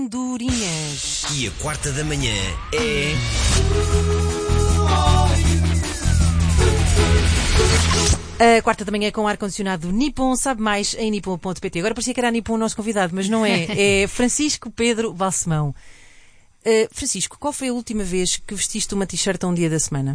Durinhas. E a quarta da manhã é... A quarta da manhã é com ar-condicionado Nippon. Sabe mais em nippon.pt. Agora parecia que era a Nippon o nosso convidado, mas não é. É Francisco Pedro Balsemão. Francisco, qual foi a última vez que vestiste uma t-shirt a um dia da semana?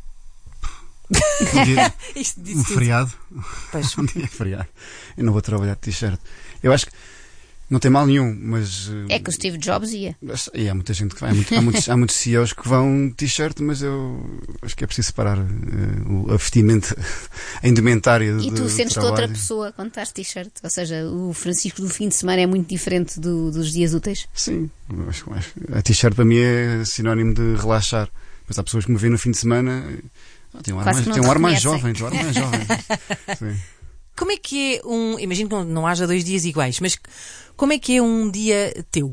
Um feriado. Pois. Um dia feriado. Eu não vou trabalhar de t-shirt. Eu acho que não tem mal nenhum, mas... É que o Steve Jobs ia. E há muita gente que vai. Há muitos CEOs que vão de t-shirt, mas eu acho que é preciso separar a vestimenta, a indumentária do E tu sentes-te trabalho. outra pessoa quando estás de t-shirt? Ou seja, o Francisco do fim de semana é muito diferente dos dias úteis? Sim. Acho que a t-shirt para mim é sinónimo de relaxar. Mas há pessoas que me veem no fim de semana... Tem um ar mais jovem. Sim. Como é que é imagino que não haja 2 dias iguais, mas como é que é um dia teu?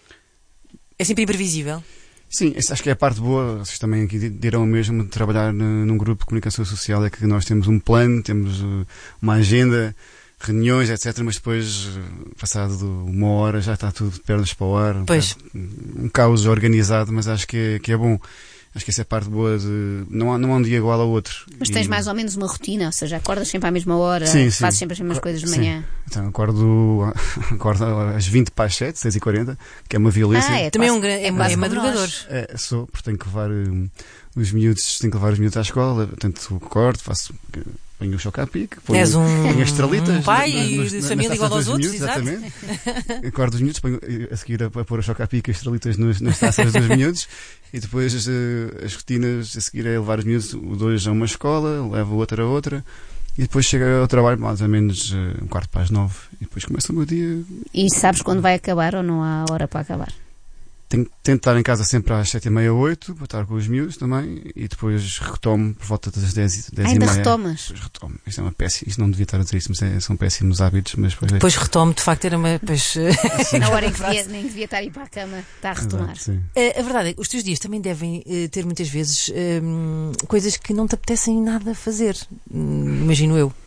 É sempre imprevisível? Sim, acho que é a parte boa, vocês também aqui dirão o mesmo, de trabalhar num grupo de comunicação social, é que nós temos um plano, temos uma agenda, reuniões, etc, mas depois, passado 1 hora, já está tudo de pernas para o ar. Pois. Um caos organizado, mas acho que é bom. Acho que essa é a parte boa de... Não há um dia igual ao outro. Mas tens mais ou menos uma rotina, ou seja, acordas sempre à mesma hora, sim. fazes sempre as mesmas coisas de manhã. Então, acordo às 20 para as 7, 6h40, que é uma violência. Também quase é madrugador. Sou, porque tenho que levar os miúdos à escola, portanto, acordo, ponho o choque à pique, ponho as estrelitas. Um pai de família igual aos outros, exatamente. Acordo os miúdos, ponho a seguir a pôr o choque à pique, as estrelitas nas taças dos miúdos, e depois as rotinas a seguir é levar os miúdos, o 2 a uma escola, levo o outro a outra, e depois chega ao trabalho mais ou menos 8:45, e depois começa o meu dia. E sabes quando vai acabar ou não há hora para acabar? Tento estar em casa sempre às 7h30, 8, para estar com os miúdos também, e depois retomo por volta das 10h30. Ainda retomas? Depois retomo. Isto é uma péssima, isto não devia estar a dizer isso, mas são péssimos hábitos, mas depois retomo, de facto era uma... Na hora em que nem devia estar a ir para a cama, está a retomar. Exato, a verdade é que os teus dias também devem ter muitas vezes coisas que não te apetecem nada fazer, imagino eu.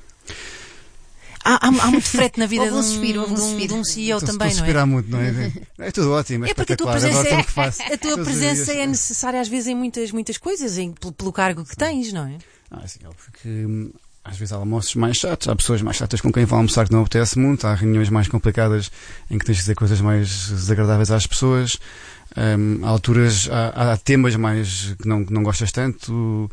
Há muito frete na vida de um CEO também, não é? Respirar muito, não é? É tudo ótimo, é porque espetacular, adoro tudo o que faço. A tua presença é necessária às vezes em muitas coisas, pelo cargo que tens, não é? Sim, porque às vezes há almoços mais chatos, há pessoas mais chatas com quem vão almoçar que não apetece muito, há reuniões mais complicadas em que tens de dizer coisas mais desagradáveis às pessoas, há alturas, há temas mais que não gostas tanto.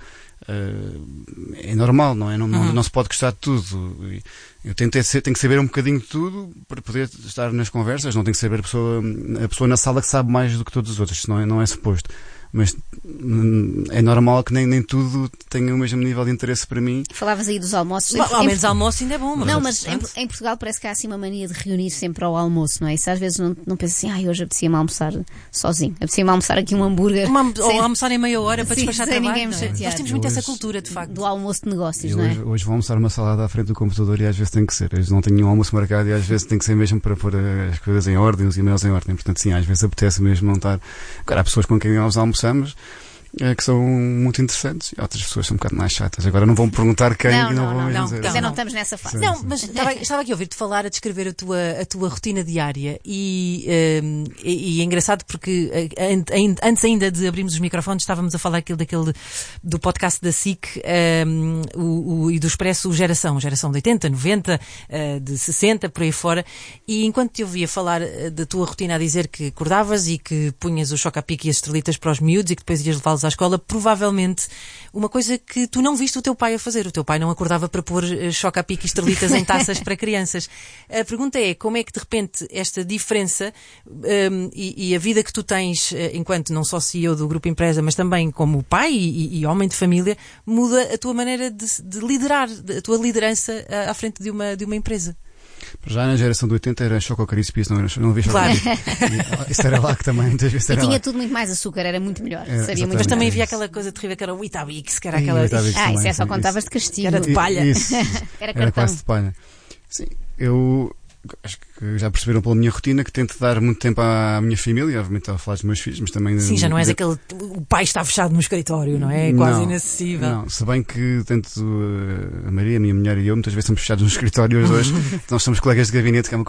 É normal, não é? Não se pode gostar de tudo. Eu tenho que saber um bocadinho de tudo para poder estar nas conversas. Não tenho que saber a pessoa na sala que sabe mais do que todos os outros, isso não é suposto. Mas é normal que nem tudo tenha o mesmo nível de interesse para mim. Falavas aí dos almoços. Ao menos almoço ainda é bom. Mas em Portugal parece que há assim uma mania de reunir sempre ao almoço, não é? Isso às vezes não pensa assim, hoje apetecia-me almoçar sozinho. Apetecia-me almoçar aqui um hambúrguer. Ou almoçar em meia hora para despachar sem trabalho. Ninguém me chatear. Nós temos muito essa cultura, de facto. Do almoço de negócios, não é? Hoje vou almoçar uma salada à frente do computador e às vezes tem que ser. Eu não tenho nenhum almoço marcado e às vezes tem que ser mesmo para pôr as coisas em ordem, os e-mails em ordem. Portanto, sim, às vezes apetece mesmo não estar. Agora, há pessoas com quem nós almoçamos que são muito interessantes e outras pessoas são um bocado mais chatas. Agora não vão perguntar quem e não vão mesmo dizer. Ainda não estamos nessa fase. Não, mas estava aqui a ouvir-te falar, a descrever a tua rotina diária e é engraçado porque antes ainda de abrirmos os microfones estávamos a falar do podcast da SIC e do Expresso geração de 80, 90, de 60, por aí fora, e enquanto te ouvia falar da tua rotina a dizer que acordavas e que punhas o choca-pique e as estrelitas para os miúdos e que depois ias levá-los à escola, provavelmente uma coisa que tu não viste o teu pai a fazer. O teu pai não acordava para pôr choca-pique e estrelitas em taças para crianças. A pergunta é, como é que de repente esta diferença e a vida que tu tens enquanto não só CEO do Grupo Empresa, mas também como pai e homem de família, muda a tua maneira de liderar, a tua liderança à frente de uma empresa? Já na geração de 80 era Choco Crispies, não havia Choco Claro. Isso era lá que também muitas vezes era. E tinha lá. tudo muito mais açúcar, era muito melhor. Sabia Mas também havia aquela coisa terrível que era o Weetabix, que era aquela... Isso é só quando estavas de castigo. Era de palha. Isso. Era Era cartão. quase de palha. Sim, eu acho que já perceberam pela minha rotina que tento dar muito tempo à minha família, obviamente estava a falar dos meus filhos, mas também... Sim, já não és aquele... O pai está fechado no escritório, não é? É quase inacessível. Não, se bem que tanto a Maria, a minha mulher e eu, muitas vezes estamos fechados no escritório os dois. Nós somos colegas de gabinete, que é uma coisa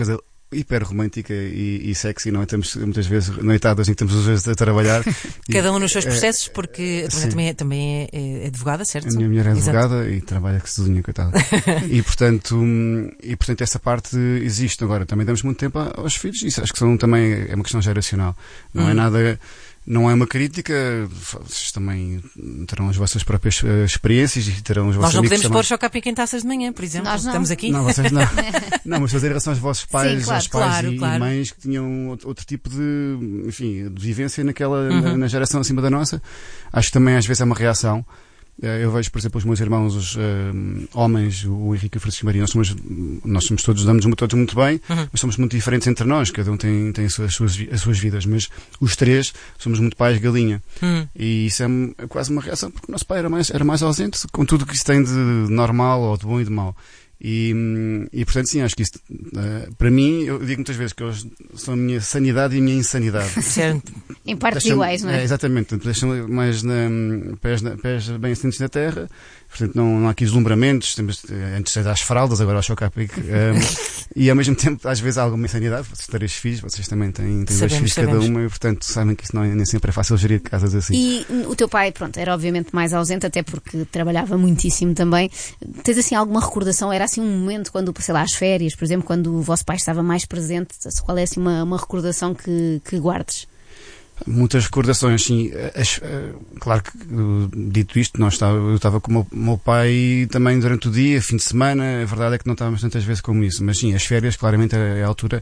hiper romântica e sexy, não é? Temos muitas vezes noitadas em que estamos os dois a trabalhar. Cada um nos seus processos, porque a tua mulher também é advogada, certo? A minha mulher é Exato. advogada e trabalha com sozinha, coitada. e portanto essa parte existe. Agora, também damos muito tempo aos filhos, isso acho que também é uma questão geracional. Não é nada. Não é uma crítica, vocês também terão as vossas próprias experiências e terão os vossos Nós não amigos podemos também. pôr chocapic em taças de manhã, por exemplo. Nós não. Estamos aqui. Não, vocês não. Não, mas fazer em relação aos vossos pais, Sim, claro, aos pais claro, e claro. mães que tinham outro tipo de, enfim, de vivência na geração acima da nossa. Acho que também às vezes é uma reação. Eu vejo, por exemplo, os meus irmãos, os homens, o Henrique e o Francisco Maria, nós somos todos, damos-nos todos muito bem, mas somos muito diferentes entre nós, cada um tem as suas vidas, mas os três somos muito pais galinha. E isso é quase uma reação, porque o nosso pai era mais ausente, com tudo o que isso tem de normal ou de bom e de mau. E portanto, sim, acho que isso, para mim, eu digo muitas vezes que eles são a minha sanidade e a minha insanidade. Certo. Em partes iguais, não é? Exatamente, portanto, deixam mais pés bem assentes na terra, portanto não há aqui deslumbramentos, antes era às fraldas, agora ao chocapic, e ao mesmo tempo às vezes há alguma insanidade. Vocês têm 3 filhos, vocês também têm 2 filhos cada uma, e portanto sabem que isso nem sempre é fácil gerir casas assim. E o teu pai, pronto, era obviamente mais ausente, até porque trabalhava muitíssimo também. Tens assim alguma recordação? Era assim um momento quando, sei lá, as férias, por exemplo, quando o vosso pai estava mais presente, qual é assim uma recordação que guardes? Muitas recordações, sim. Claro que, dito isto, eu estava com o meu pai também durante o dia, fim de semana. A verdade é que não estávamos tantas vezes como isso. Mas sim, as férias, claramente, é a altura,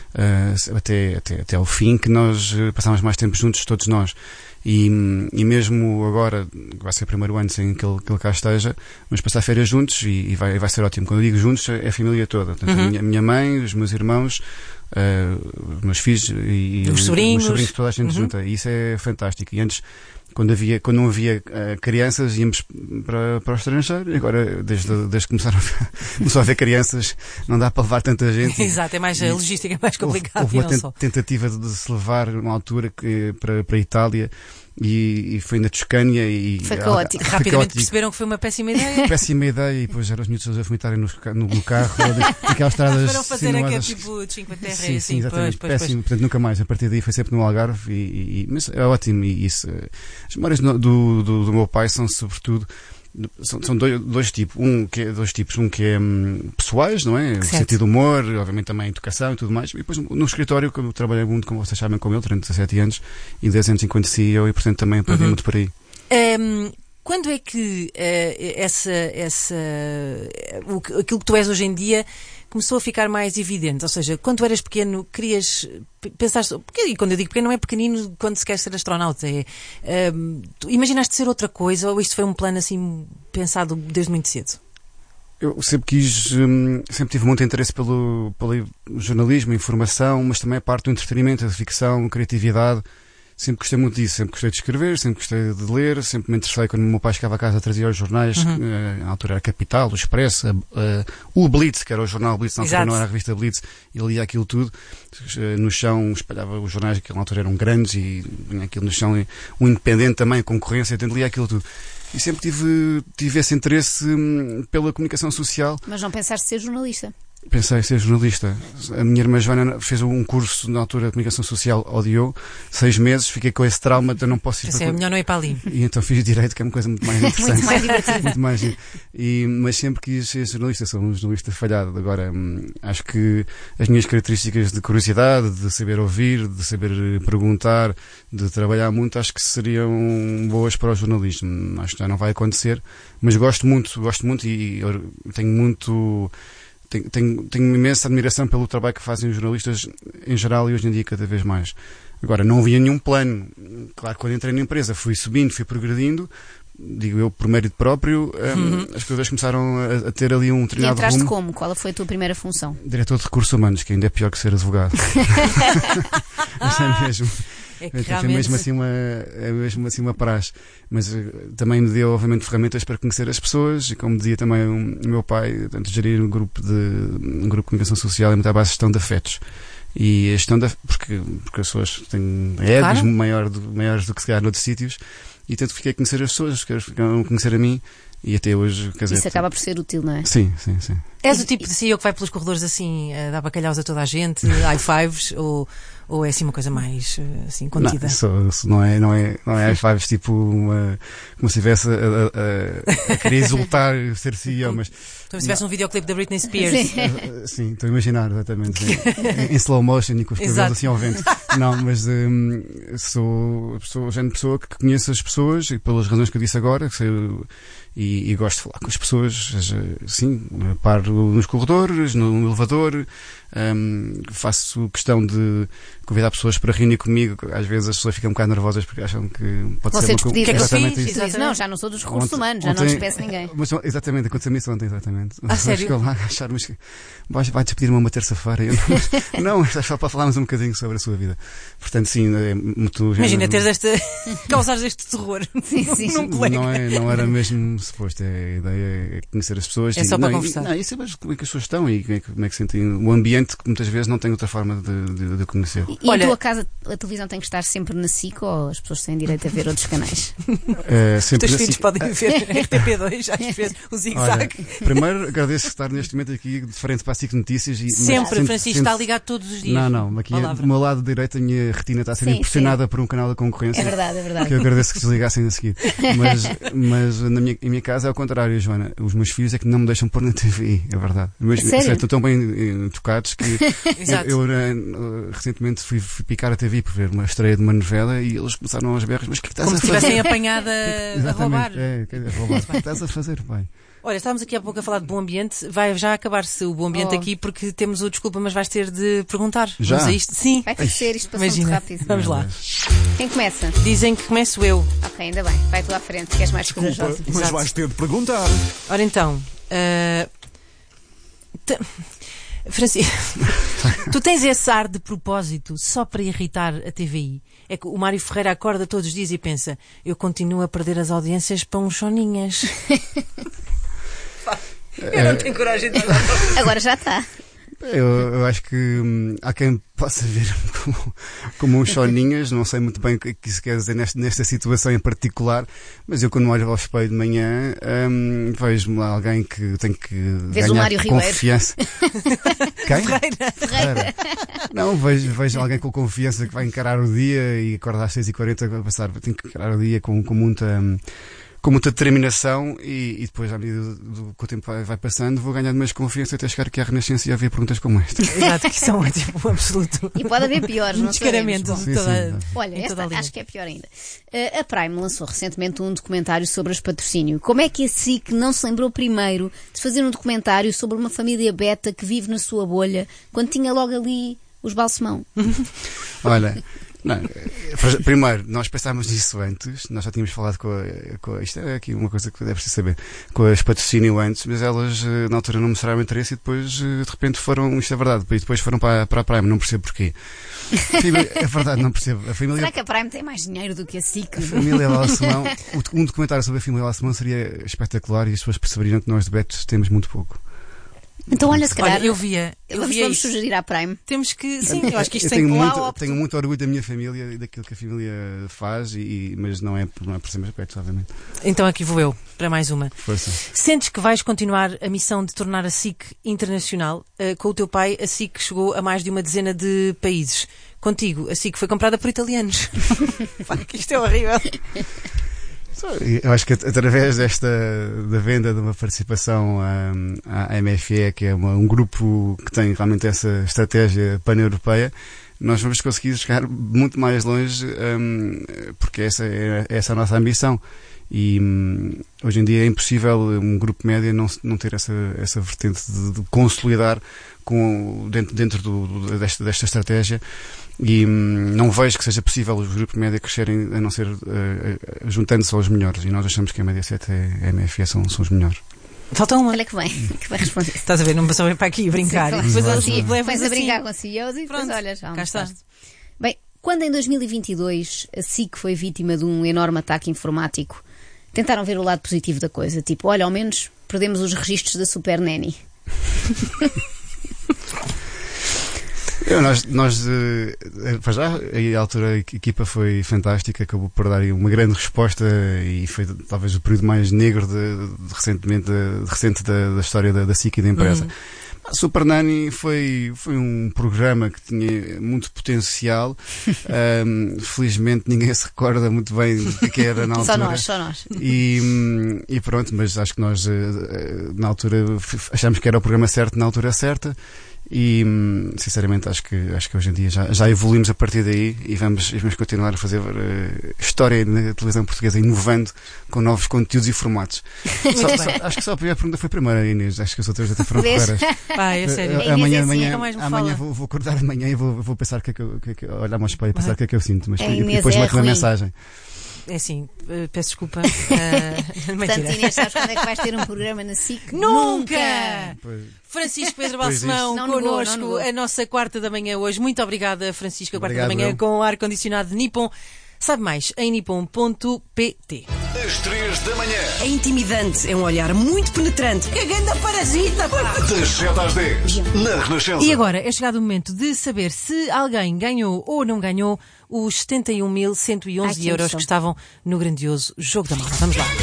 até ao fim, que nós passámos mais tempo juntos, todos nós. E mesmo agora, vai ser o primeiro ano sem que ele cá esteja, vamos passar férias juntos e vai ser ótimo. Quando eu digo juntos, é a família toda. Portanto, a minha mãe, os meus irmãos, os meus filhos e os sobrinhos, toda a gente junta. E isso é fantástico. E antes, quando não havia crianças, íamos para o estrangeiro. Agora, desde que começou a haver crianças, não dá para levar tanta gente. Exato, a logística é mais complicada. Houve uma tentativa de se levar uma altura para a Itália. E foi na Toscânia e foi caótico. Rapidamente perceberam que foi uma péssima ideia. Péssima ideia, e depois eram os miúdos a vomitarem no carro, aquelas estradas. Foram fazer aquele tipo de 5 terra e assim. Sim, exatamente. Pois. Péssimo, portanto nunca mais. A partir daí foi sempre no Algarve, mas é ótimo. E isso, as memórias do meu pai são sobretudo. São dois tipos. Um que é pessoais, não é? O sentido de humor, obviamente também a educação e tudo mais. E depois no escritório, que eu trabalhei muito, como vocês sabem, com ele durante 17 anos e 10 anos enquanto CEO, e portanto também aprendi muito por aí. Quando é que aquilo que tu és hoje em dia começou a ficar mais evidente? Ou seja, quando tu eras pequeno, querias pensar... E quando eu digo pequeno, não é pequenino quando se quer ser astronauta. Tu imaginaste ser outra coisa, ou isto foi um plano assim pensado desde muito cedo? Eu sempre tive muito interesse pelo jornalismo, informação, mas também a parte do entretenimento, a ficção, a criatividade. Sempre gostei muito disso, sempre gostei de escrever, sempre gostei de ler, sempre me interessei quando o meu pai chegava a casa, trazia os jornais, na altura era Capital, o Expresso, o Blitz, que era o jornal Blitz, na altura não era a revista Blitz, e lia aquilo tudo, no chão espalhava os jornais, que na altura eram grandes, e vinha aquilo no chão, e o Independente também, a concorrência, então lia aquilo tudo. E sempre tive esse interesse pela comunicação social. Mas não pensaste ser jornalista? Pensei em ser jornalista. A minha irmã Joana fez um curso na altura de comunicação social, odiou, 6 meses, fiquei com esse trauma, então não posso ir para... É melhor não ir para ali. E então fiz direito, que é uma coisa muito mais interessante. Muito mais divertida. Muito mais. Mas sempre quis ser jornalista, sou um jornalista falhado. Agora, acho que as minhas características de curiosidade, de saber ouvir, de saber perguntar, de trabalhar muito, acho que seriam boas para o jornalismo. Acho que já não vai acontecer, mas gosto muito e tenho imensa admiração pelo trabalho que fazem os jornalistas em geral e hoje em dia cada vez mais. Agora, não havia nenhum plano. Claro, quando entrei na empresa fui subindo, fui progredindo, digo eu por mérito próprio, as coisas começaram a ter ali um determinado rumo. E entraste como? Qual foi a tua primeira função? Diretor de Recursos Humanos, que ainda é pior que ser advogado. Mas é mesmo. É que realmente... É mesmo assim uma praxe. Mas também me deu, obviamente, ferramentas para conhecer as pessoas, e como dizia também o meu pai, antes de gerir um grupo de comunicação social, é muito à base de gestão de afetos. E a gestão porque as pessoas têm egos maiores do que se calhar noutros sítios, e tanto fiquei a conhecer as pessoas, ficaram a conhecer a mim, E até hoje, quer dizer... Isso acaba por ser útil, não é? Sim. És o tipo de CEO que vai pelos corredores assim, a dar bacalhaus a toda a gente, high fives, ou é assim uma coisa mais assim, contida? Não é high fives tipo como se estivesse a querer exultar ser CEO, mas... Como se tivesse um videoclipe da Britney Spears. Sim, estou a imaginar, exatamente. Em slow motion e com os cabelos assim ao vento. Não, mas sou o género de pessoa que conhece as pessoas, e pelas razões que eu disse agora, e gosto de falar com as pessoas, sim, paro nos corredores, no elevador, faço questão de convidar pessoas para reunir comigo. Às vezes as pessoas ficam um bocado nervosas porque acham que pode ser uma coisa. Exatamente isso. Exatamente. Não, já não sou dos recursos humanos, já não despeço ninguém. Mas, exatamente, aconteceu-me isso ontem, exatamente. Sério? Chegou lá a achar, mas vai despedir-me uma terça-feira. Não, é só para falarmos um bocadinho sobre a sua vida. Portanto, sim, é muito... Imagina teres causares este terror num colega. Não era mesmo suposto. A ideia é conhecer as pessoas. É só para conversar. E saber como é que as pessoas estão e como é que sentem o ambiente, que muitas vezes não tem outra forma de conhecer. E em tua casa a televisão tem que estar sempre na SIC ou as pessoas têm direito a ver outros canais? Os teus filhos podem ver RTP2, às vezes, o zigue-zague. Primeiro agradeço estar neste momento aqui de frente para a SIC Notícias. Sempre, Francisco, está ligado todos os dias. Não, aqui do meu lado direito a minha retina está a ser impressionada por um canal da concorrência. É verdade. Que eu agradeço que desligassem a seguir. Mas em minha casa é ao contrário, Joana. Os meus filhos é que não me deixam pôr na TV, é verdade. Estão tão bem tocados que eu recentemente fui picar a TV por ver uma estreia de uma novela e eles começaram aos berros, mas o que estás a fazer? Como se tivessem apanhado a roubar. Roubar. O que estás a fazer, pai? Olha, estávamos aqui há pouco a falar de bom ambiente. Vai já acabar-se o bom ambiente aqui porque temos o desculpa, mas vais ter de perguntar. Já? Vamos a isto? Sim. Vai ter que ser, isto passou muito rápido. Vamos lá. Quem começa? Dizem que começo eu. Ok, ainda bem. Vai tu à frente, que és mais corajosa. Mas vais ter de perguntar. Ora então, Francisco, tu tens esse ar de propósito só para irritar a TVI. É que o Mário Ferreira acorda todos os dias e pensa: eu continuo a perder as audiências para uns soninhas. Eu não tenho coragem de falar. Agora já está. Eu acho que há quem possa ver como uns soninhas, não sei muito bem o que isso quer dizer nesta situação em particular, mas eu quando olho ao espelho de manhã vejo-me lá alguém que tem que ganhar confiança. Quem? Ferreira. Não, vejo alguém com confiança que vai encarar o dia e acordar às 6h40 a passar, tem que encarar o dia com muita determinação e depois, à medida que o tempo vai passando, vou ganhando mais confiança até chegar aqui à Renascença e a ver perguntas como esta. Exato, que são tipo absoluto. E pode haver piores, não descaramento. Olha, esta acho que é pior ainda. A Prime lançou recentemente um documentário sobre as patrocínio. Como é que a SIC não se lembrou primeiro de fazer um documentário sobre uma família beta que vive na sua bolha, quando tinha logo ali os Balsemão? Olha... Não, primeiro, nós pensávamos nisso antes, nós já tínhamos falado com isto é aqui uma coisa que deve preciso saber, com as patrocínio antes, mas elas na altura não mostraram interesse e depois de repente foram, isto é verdade, e depois foram para a Prime, não percebo porquê. É verdade, não percebo. Será que a Prime tem mais dinheiro do que a SIC? A família Balsemão, um documentário sobre a família Balsemão seria espetacular e as pessoas perceberiam que nós de Betos temos muito pouco. Então, olha, se calhar. Vamos sugerir à Prime. Temos que. Sim, eu acho que isto tenho muito orgulho da minha família e daquilo que a família faz, mas não é por ser meus pets, obviamente. Então aqui vou eu, para mais uma. Força. Sentes que vais continuar a missão de tornar a SIC internacional? Com o teu pai, a SIC chegou a mais de uma dezena de países. Contigo, a SIC foi comprada por italianos. Que isto é horrível. Eu acho que através da venda de uma participação à MFE, que é um grupo que tem realmente essa estratégia pan-europeia, nós vamos conseguir chegar muito mais longe, porque essa é a nossa ambição. E hoje em dia é impossível um grupo média não ter essa vertente de consolidar dentro desta estratégia. E não vejo que seja possível os grupos média crescerem a não ser juntando-se aos melhores, e nós achamos que a Mediaset e a MFE são os melhores. Falta uma. Olha que vai responder. Estás a ver, não passou bem para aqui brincar. Depois a brincar com CEOs e depois olha já. Cá está. Bem, quando em 2022 a SIC foi vítima de um enorme ataque informático, tentaram ver o lado positivo da coisa, tipo, olha, ao menos perdemos os registros da Super Nanny. Para já, a altura a equipa foi fantástica, acabou por dar uma grande resposta e foi talvez o período mais negro recente da história da SIC e da empresa. A Super Nanny foi um programa que tinha muito potencial. Felizmente ninguém se recorda muito bem do que era na altura. Só nós. E pronto, mas acho que nós na altura achamos que era o programa certo na altura certa. E sinceramente acho que hoje em dia já evoluímos a partir daí e vamos continuar a fazer história na televisão portuguesa, inovando com novos conteúdos e formatos. Acho que só a primeira pergunta foi a primeira, Inês. Acho que as outras até foram corretas. É sério. Amanhã vou acordar amanhã e vou pensar olhar ao espelho e pensar o que é que eu sinto, mas depois mando uma mensagem. É assim, peço desculpa. Portanto, Inês, sabes quando é que vais ter um programa na SIC? Nunca! Pois. Francisco Pedro Balsemão connosco, a nossa quarta da manhã hoje. Muito obrigada, Francisco, a quarta da manhã com o ar-condicionado Nippon. Sabe mais em nippon.pt. Às 3 da manhã. É intimidante, é um olhar muito penetrante. Que grande parasita, pá! Das 7 às 10, na Renascença. E agora é chegado o momento de saber se alguém ganhou ou não ganhou os 71.111 euros que estavam no grandioso Jogo da Mala. Vamos lá.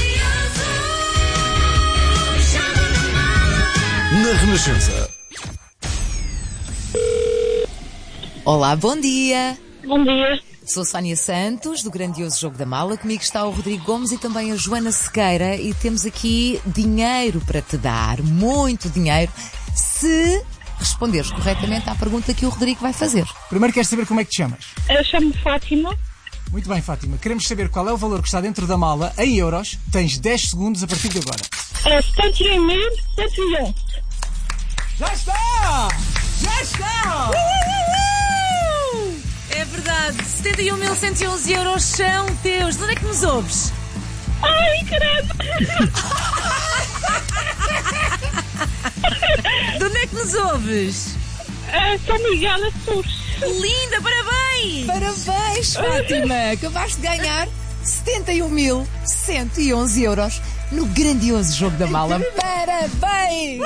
Na Renascença. Olá, bom dia. Bom dia. Sou Sónia Santos, do grandioso Jogo da Mala. Comigo está o Rodrigo Gomes e também a Joana Sequeira. E temos aqui dinheiro para te dar, muito dinheiro, se responderes corretamente à pergunta que o Rodrigo vai fazer. Primeiro queres saber como é que te chamas? Eu chamo-me Fátima. Muito bem, Fátima. Queremos saber qual é o valor que está dentro da mala em euros. Tens 10 segundos a partir de agora. 71.111. Já está! Já está! É verdade, 71.111 euros são teus. De onde é que nos ouves? Ai, caramba! De onde é que nos ouves? São Miguel Açores. Linda, parabéns! Parabéns, Fátima! Acabaste de ganhar 71.111 euros no grandioso Jogo da Mala. Parabéns!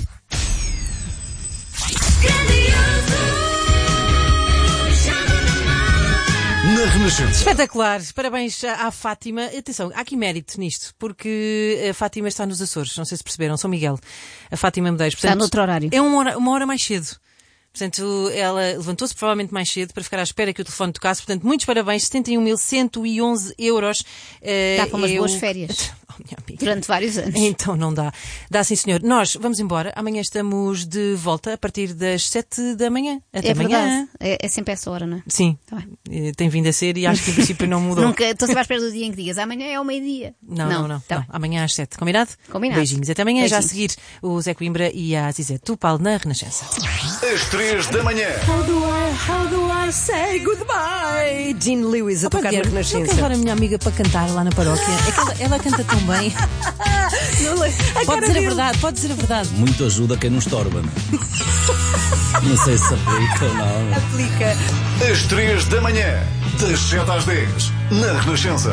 Na Renascença. Espetacular, parabéns à Fátima. Atenção, há aqui mérito nisto, porque a Fátima está nos Açores, não sei se perceberam, São Miguel. A Fátima Medeiros. Está noutro horário. É uma hora mais cedo. Portanto, ela levantou-se provavelmente mais cedo para ficar à espera que o telefone tocasse. Portanto, muitos parabéns, 71.111 euros. Dá para umas boas férias. Minha amiga. Durante vários anos. Então não dá. Dá sim, senhor. Nós vamos embora. Amanhã estamos de volta a partir das 7 da manhã. Até amanhã. Verdade. É sempre essa hora, não é? Sim. Tá bem. Tem vindo a ser e acho que em princípio não mudou. Nunca. Estou sempre à espera do dia em que digas amanhã é ao meio-dia. Não. Tá bem. Amanhã às 7. Combinado? Combinado. Beijinhos. Até amanhã. Já a Beijinhos. seguir o Zé Coimbra e a Zizé Tupal na Renascença. Às 3 da manhã. How do I say goodbye? Jean Lewis a tocar na Não quero Renascença. levar a minha amiga para cantar lá na paróquia. É que ela canta tão bem. Pode dizer a verdade, pode dizer a verdade. Muito ajuda quem não estorba. Não sei se aplica ou não. Aplica. Às 3 da manhã. Das 7 às 10, na Renascença.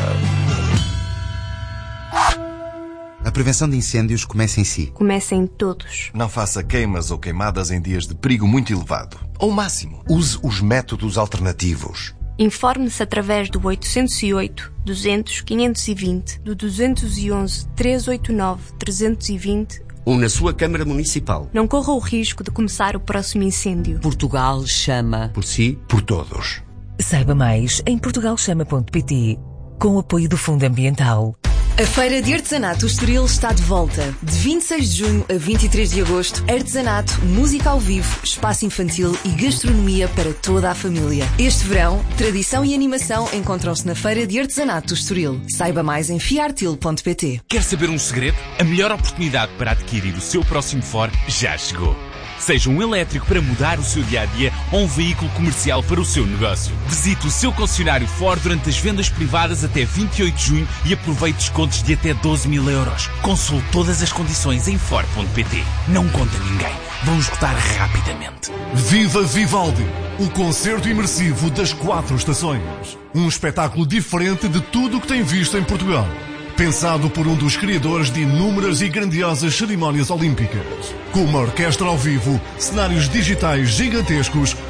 A prevenção de incêndios começa em si. Comecem todos. Não faça queimas ou queimadas em dias de perigo muito elevado. Ao máximo, use os métodos alternativos. Informe-se através do 808 200 520, do 211 389 320 Ou na sua Câmara Municipal. Não corra o risco de começar o próximo incêndio. Portugal chama. Por si, Por todos. Saiba mais em portugalchama.pt, com o apoio do Fundo Ambiental. A Feira de Artesanato Estoril está de volta. De 26 de junho a 23 de agosto, artesanato, música ao vivo, espaço infantil e gastronomia para toda a família. Este verão, tradição e animação encontram-se na Feira de Artesanato Estoril. Saiba mais em fiartil.pt. Quer saber um segredo? A melhor oportunidade para adquirir o seu próximo Ford já chegou. Seja um elétrico para mudar o seu dia-a-dia ou um veículo comercial para o seu negócio. Visite o seu concessionário Ford durante as vendas privadas até 28 de junho e aproveite descontos de até 12.000 euros. Consulte todas as condições em Ford.pt. Não conta ninguém. Vão esgotar rapidamente. Viva Vivaldi, o concerto imersivo das 4 estações. Um espetáculo diferente de tudo o que tem visto em Portugal. Pensado por um dos criadores de inúmeras e grandiosas cerimónias olímpicas. Com uma orquestra ao vivo, cenários digitais gigantescos,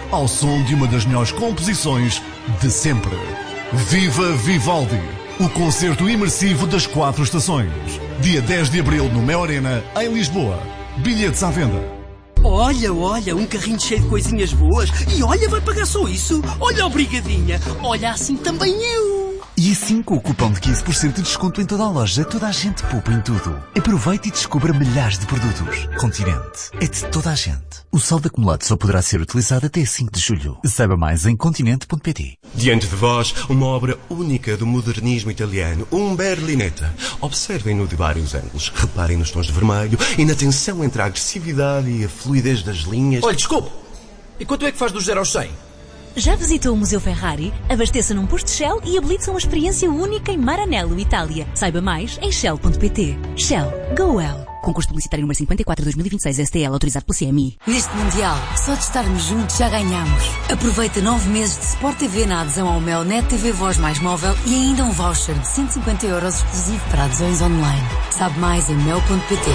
ao som de uma das melhores composições de sempre. Viva Vivaldi, o concerto imersivo das 4 estações. Dia 10 de abril no Mel Arena, em Lisboa. Bilhetes à venda. Olha, um carrinho cheio de coisinhas boas. E olha, vai pagar só isso. Olha, obrigadinha. Olha, assim também eu. E assim, com o cupom de 15% de desconto em toda a loja, toda a gente poupa em tudo. Aproveite e descubra milhares de produtos. Continente. É de toda a gente. O saldo acumulado só poderá ser utilizado até 5 de julho. Saiba mais em continente.pt. Diante de vós, uma obra única do modernismo italiano, um Berlinetta. Observem-no de vários ângulos. Reparem nos tons de vermelho e na tensão entre a agressividade e a fluidez das linhas. Olha, desculpe. E quanto é que faz dos 0 aos 100? Já visitou o Museu Ferrari? Abasteça num posto Shell e habilite-se a uma experiência única em Maranello, Itália. Saiba mais em shell.pt. Shell. Go well. Concurso publicitário número 54/2026 STL, autorizado pelo CMI. Neste Mundial, só de estarmos juntos já ganhamos. Aproveita 9 meses de Sport TV na adesão ao Mel Net TV Voz mais móvel e ainda um voucher de 150 € exclusivo para adesões online. Sabe mais em mel.pt.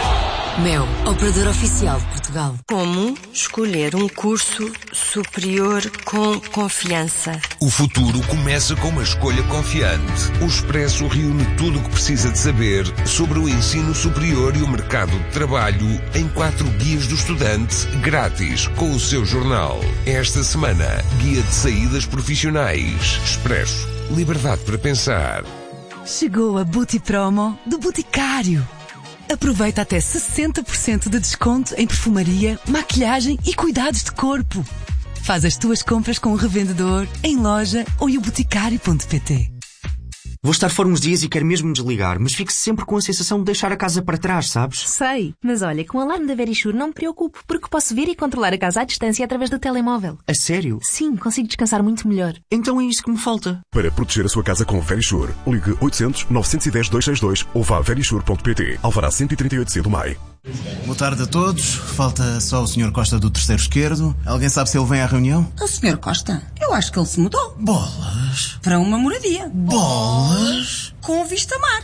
Mel, operador oficial de Portugal. Como escolher um curso superior com confiança? O futuro começa com uma escolha confiante. O Expresso reúne tudo o que precisa de saber sobre o ensino superior e o mercado de trabalho em 4 guias do estudante, grátis, com o seu jornal. Esta semana, guia de saídas profissionais. Expresso. Liberdade para pensar. Chegou a Booty Promo do Boticário. Aproveita até 60% de desconto em perfumaria, maquilhagem e cuidados de corpo. Faz as tuas compras com o revendedor, em loja ou em boticário.pt. Vou estar fora uns dias e quero mesmo desligar, mas fico sempre com a sensação de deixar a casa para trás, sabes? Sei, mas olha, com o alarme da Verisure não me preocupo, porque posso ver e controlar a casa à distância através do telemóvel. A sério? Sim, consigo descansar muito melhor. Então é isso que me falta. Para proteger a sua casa com Verisure, ligue 800-910-262 ou vá a verisure.pt. Alvará 138C do MAI. Boa tarde a todos. Falta só o Sr. Costa do terceiro esquerdo. Alguém sabe se ele vem à reunião? O Sr. Costa? Eu acho que ele se mudou. Bolas. Para uma moradia. Bolas. Com vista mar.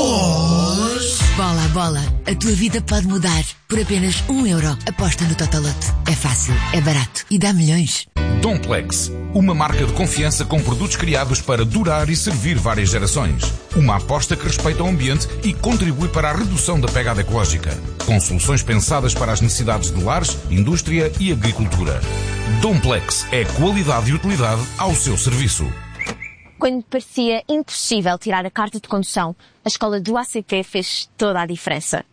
Bolas. Bola. A tua vida pode mudar. Por apenas €1. Aposta no Totolote. É fácil, é barato e dá milhões. Domplex, uma marca de confiança com produtos criados para durar e servir várias gerações. Uma aposta que respeita o ambiente e contribui para a redução da pegada ecológica. Com soluções pensadas para as necessidades de lares, indústria e agricultura. Domplex é qualidade e utilidade ao seu serviço. Quando parecia impossível tirar a carta de condução, a escola do ACP fez toda a diferença.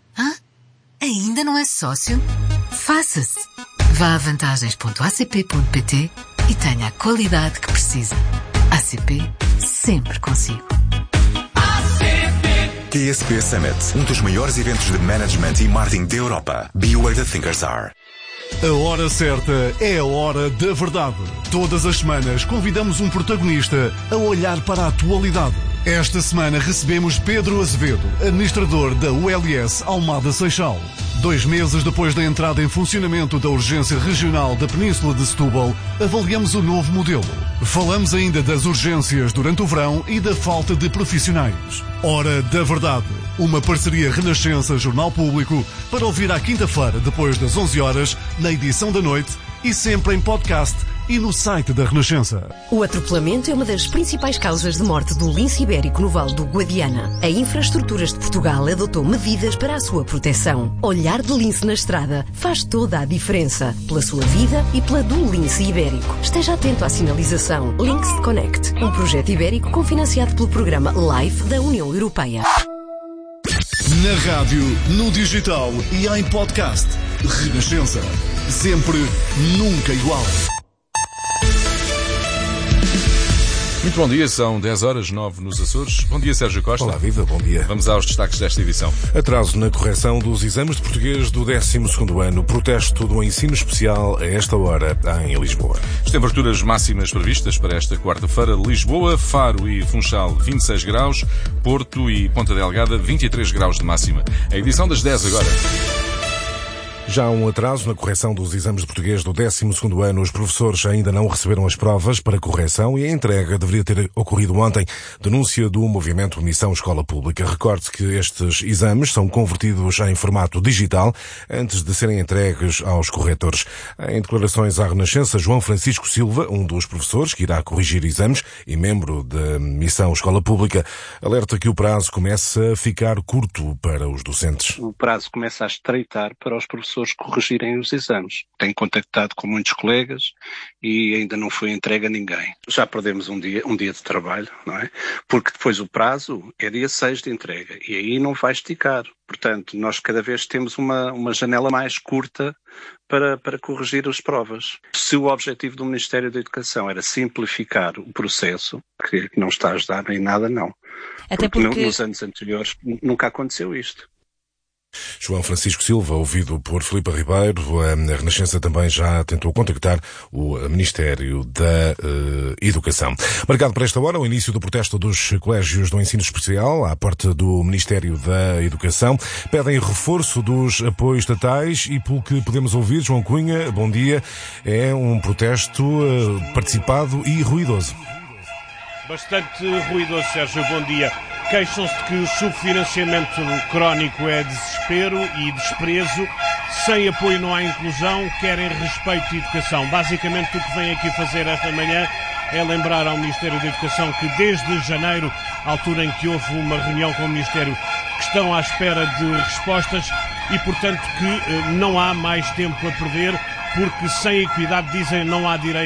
Ainda não é sócio? Faça-se! Vá a vantagens.acp.pt e tenha a qualidade que precisa. ACP, sempre consigo. TSP Summit, um dos maiores eventos de management e marketing da Europa. Be where the thinkers are. A hora certa é a hora da verdade. Todas as semanas convidamos um protagonista a olhar para a atualidade. Esta semana recebemos Pedro Azevedo, administrador da ULS Almada Seixal. 2 meses depois da entrada em funcionamento da Urgência Regional da Península de Setúbal, avaliamos o novo modelo. Falamos ainda das urgências durante o verão e da falta de profissionais. Hora da Verdade, uma parceria Renascença Jornal Público para ouvir à quinta-feira, depois das 11 horas, na edição da noite e sempre em podcast e no site da Renascença. O atropelamento é uma das principais causas de morte do lince ibérico no Vale do Guadiana. A Infraestruturas de Portugal adotou medidas para a sua proteção. Olhar de lince na estrada faz toda a diferença. Pela sua vida e pela do lince ibérico. Esteja atento à sinalização. Links Connect, um projeto ibérico cofinanciado pelo programa LIFE da União Europeia. Na rádio, no digital e em podcast. Renascença. Sempre, nunca igual. Muito bom dia, são 10h09 nos Açores. Bom dia, Sérgio Costa. Olá, viva, bom dia. Vamos aos destaques desta edição. Atraso na correção dos exames de português do 12º ano. Protesto do ensino especial a esta hora em Lisboa. As temperaturas máximas previstas para esta quarta-feira: Lisboa, Faro e Funchal 26 graus, Porto e Ponta Delgada 23 graus de máxima. A edição das 10 agora. Já há um atraso na correção dos exames de português do 12º ano. Os professores ainda não receberam as provas para correção e a entrega deveria ter ocorrido ontem. Denúncia do movimento Missão Escola Pública. Recorde que estes exames são convertidos em formato digital antes de serem entregues aos corretores. Em declarações à Renascença, João Francisco Silva, um dos professores que irá corrigir exames e membro da Missão Escola Pública, alerta que o prazo começa a ficar curto para os docentes. O prazo começa a estreitar para os professores corrigirem os exames. Tenho contactado com muitos colegas e ainda não foi entregue a ninguém. Já perdemos um dia de trabalho, não é? Porque depois o prazo é dia 6 de entrega e aí não vai esticar. Portanto, nós cada vez temos uma janela mais curta para corrigir as provas. Se o objetivo do Ministério da Educação era simplificar o processo, que não está a ajudar em nada, não. Até porque nos anos anteriores nunca aconteceu isto. João Francisco Silva, ouvido por Filipe Ribeiro. A Renascença também já tentou contactar o Ministério da Educação. Marcado para esta hora o início do protesto dos colégios do ensino especial à porta do Ministério da Educação. Pedem reforço dos apoios estatais e, pelo que podemos ouvir, João Cunha, bom dia, é um protesto participado e ruidoso. Bastante ruidoso, Sérgio, bom dia. Queixam-se de que o subfinanciamento crónico é desespero e desprezo. Sem apoio não há inclusão, querem respeito e educação. Basicamente o que vem aqui fazer esta manhã é lembrar ao Ministério da Educação que desde janeiro, altura em que houve uma reunião com o Ministério, que estão à espera de respostas e, portanto, que não há mais tempo a perder, porque sem equidade, dizem, não há direito